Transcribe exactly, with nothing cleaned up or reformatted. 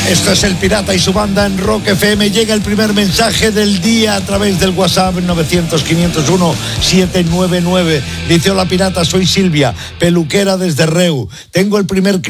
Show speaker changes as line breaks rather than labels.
Esto es El Pirata y su banda en Rock F M. Llega el primer mensaje del día a través del WhatsApp novecientos, quinientos uno, setecientos noventa y nueve. Dice: hola Pirata, soy Silvia, peluquera desde Reu. Tengo el primer